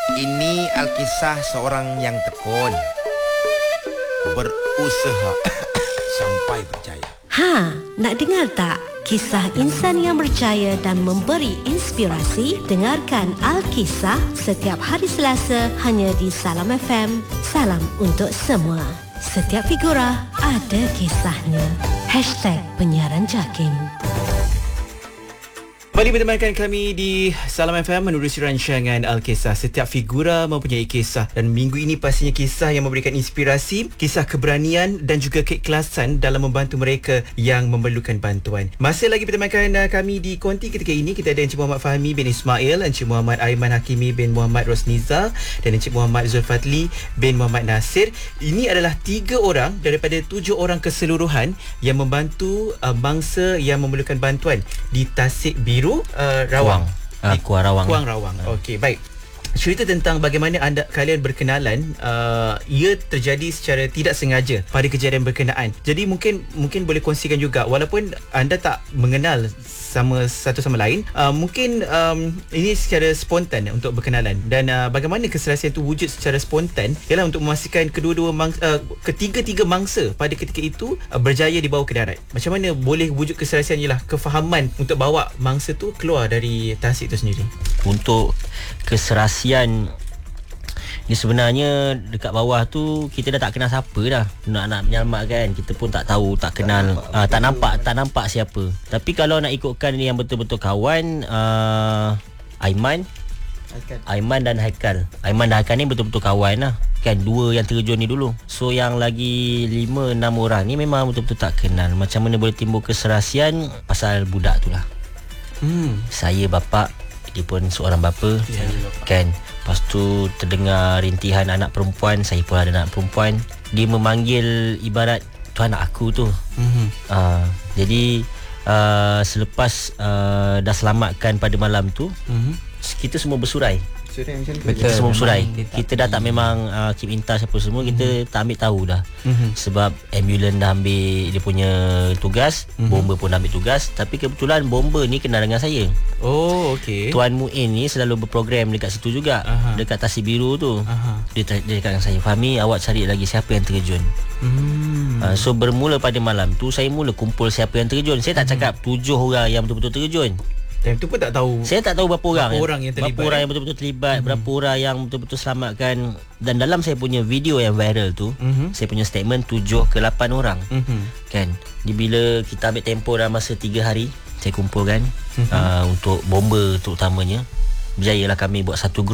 Ini Alkisah seorang yang tekun, berusaha sampai berjaya. Nak dengar tak? Kisah insan yang berjaya dan memberi inspirasi? Dengarkan Alkisah setiap hari Selasa hanya di Salam FM. Salam untuk semua. Setiap figura ada kisahnya. #penyiaran JAKIM. Kembali bertemankan kami di Salam FM menerusi rancangan Alkisah. Setiap figura mempunyai kisah, dan minggu ini pastinya kisah yang memberikan inspirasi, kisah keberanian dan juga keikhlasan dalam membantu mereka yang memerlukan bantuan. Masih lagi bertemankan kami di konti ketika ini. Kita ada Encik Muhammad Fahmi bin Ismail, Encik Muhammad Aiman Hakimi bin Muhammad Rosniza dan Encik Muhammad Zulfatli bin Muhammad Nasir. Ini adalah 3 orang daripada 7 orang keseluruhan yang membantu bangsa yang memerlukan bantuan di Tasik Biru, Rawang. Kuang Rawang. Kuang Rawang. Okey, baik. Cerita tentang bagaimana kalian berkenalan, ia terjadi secara tidak sengaja pada kejadian berkenaan. Jadi mungkin boleh kongsikan juga, walaupun anda tak mengenal satu sama lain, mungkin ini secara spontan untuk berkenalan, dan bagaimana keserasian itu wujud secara spontan ialah untuk memastikan ketiga-tiga mangsa pada ketika itu berjaya dibawa ke darat. Macam mana boleh wujud keserasian ialah kefahaman untuk bawa mangsa tu keluar dari Tasik itu sendiri. Untuk keserasian ni sebenarnya dekat bawah tu kita dah tak kenal siapa dah. Nak menyelamatkan, kita pun tak tahu, tak kenal, tak nampak siapa. Tapi kalau nak ikutkan ni yang betul-betul kawan, Aiman dan Haikal. Aiman dan Haikal ni betul-betul kawan lah. Kan 2 yang terjun ni dulu. So yang lagi 5-6 orang ni memang betul-betul tak kenal. Macam mana boleh timbul keserasian? Pasal budak tu lah. Saya bapak, dia pun seorang bapa, kan. Lepas tu terdengar rintihan anak perempuan, saya pun ada anak perempuan. Dia memanggil ibarat tu anak aku tu. Jadi selepas dah selamatkan pada malam tu, kita semua bersurai. Kita semua bersurai. Kita dah tak memang keep in touch apa semua. Kita tak ambil tahu dah. Sebab ambulans dah ambil dia punya tugas, bomber pun dah ambil tugas. Tapi kebetulan bomber ni kenal dengan saya. Oh, okey. Tuan Muin ni selalu berprogram dekat situ juga. Dekat Tasik Biru tu. Dia cakap dengan saya, "Fahmi, awak cari lagi siapa yang terjun." So bermula pada malam tu, saya mula kumpul siapa yang terjun. Saya tak cakap 7 orang yang betul-betul terjun. Time tu pun tak tahu. Saya tak tahu berapa orang yang terlibat. Berapa orang yang betul-betul terlibat, berapa orang yang betul-betul selamatkan. Dan dalam saya punya video yang viral tu, saya punya statement 7 ke 8 orang. Kan. Bila kita ambil tempoh dalam masa 3 hari, saya kumpulkan untuk bomber terutamanya. Berjayalah kami buat satu grup